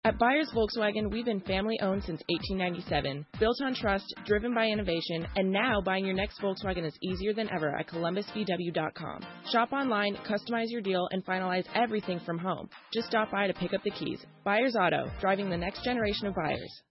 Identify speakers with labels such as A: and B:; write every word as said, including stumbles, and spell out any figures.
A: At Byers Volkswagen, we've been family-owned since eighteen ninety-seven, built on trust, driven by innovation, and now buying your next Volkswagen is easier than ever at columbus v w dot com. Shop online, customize your deal, and finalize everything from home. Just stop by to pick up the keys. Byers Auto, driving the next generation of buyers.